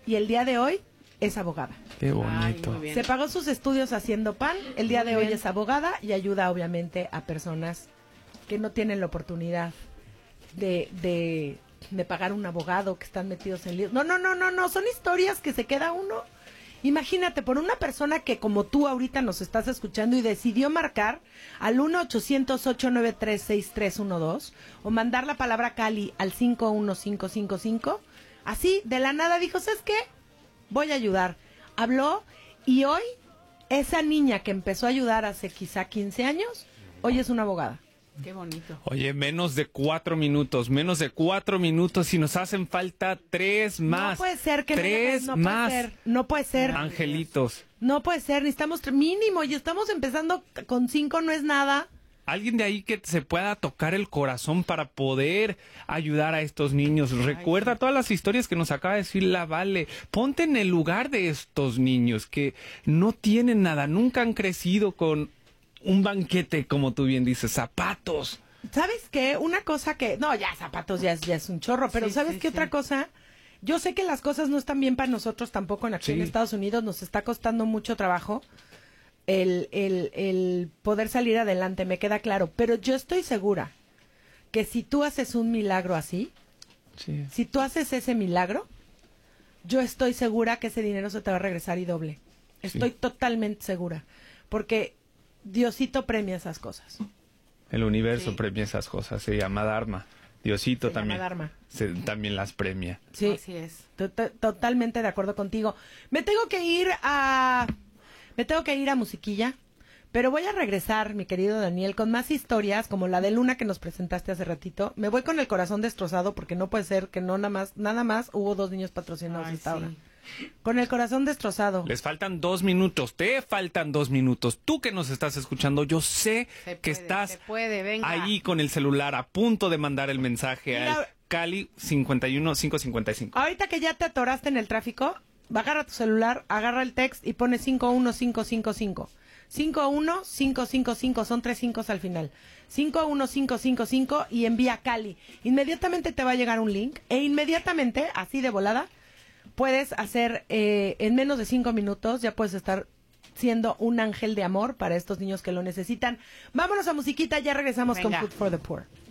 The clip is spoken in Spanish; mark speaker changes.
Speaker 1: y el día de hoy es abogada.
Speaker 2: Qué bonito.
Speaker 1: Se pagó sus estudios haciendo pan, el día de hoy es abogada y ayuda obviamente a personas que no tienen la oportunidad de pagar un abogado, que están metidos en líos. No, son historias que se queda uno. Imagínate, por una persona que como tú ahorita nos estás escuchando y decidió marcar al 1-800-893-6312 o mandar la palabra Cali al 51555, así de la nada dijo, ¿sabes qué? Voy a ayudar. Habló y hoy esa niña que empezó a ayudar hace quizá 15 años, hoy es una abogada.
Speaker 3: Qué bonito.
Speaker 2: Oye, menos de 4 minutos y nos hacen falta 3 más.
Speaker 1: No puede ser que
Speaker 2: 3 más.
Speaker 1: No puede ser.
Speaker 2: Angelitos.
Speaker 1: No puede ser, necesitamos mínimo y estamos empezando con 5, no es nada.
Speaker 2: Alguien de ahí que se pueda tocar el corazón para poder ayudar a estos niños. Recuerda todas las historias que nos acaba de decir la Vale. Ponte en el lugar de estos niños que no tienen nada, nunca han crecido con un banquete, como tú bien dices, zapatos.
Speaker 1: ¿Sabes qué? Una cosa que... No, ya zapatos ya es un chorro, pero ¿sabes qué otra cosa? Yo sé que las cosas no están bien para nosotros tampoco aquí en Estados Unidos, nos está costando mucho trabajo el poder salir adelante, me queda claro, pero yo estoy segura que si tú haces un milagro así, si tú haces ese milagro, yo estoy segura que ese dinero se te va a regresar y doble. Estoy totalmente segura, porque Diosito premia esas cosas.
Speaker 2: El universo premia esas cosas, se llama Dharma. Diosito también, también las premia.
Speaker 1: Sí, así es. Totalmente de acuerdo contigo. Me tengo que ir a musiquilla, pero voy a regresar, mi querido Daniel, con más historias como la de Luna que nos presentaste hace ratito. Me voy con el corazón destrozado porque no puede ser que nada más hubo 2 niños patrocinados hasta ahora. Con el corazón destrozado.
Speaker 2: Les faltan 2 minutos, te faltan 2 minutos. Tú que nos estás escuchando, yo sé que estás ahí con el celular a punto de mandar el mensaje al Cali 51555.
Speaker 1: Ahorita que ya te atoraste en el tráfico, agarra tu celular, agarra el text y pone 51555. 51555, son 3 5 al final. 51555 y envía Cali. Inmediatamente te va a llegar un link e inmediatamente, así de volada, puedes hacer en menos de 5 minutos, ya puedes estar siendo un ángel de amor para estos niños que lo necesitan. Vámonos a musiquita, ya regresamos con Food for the Poor.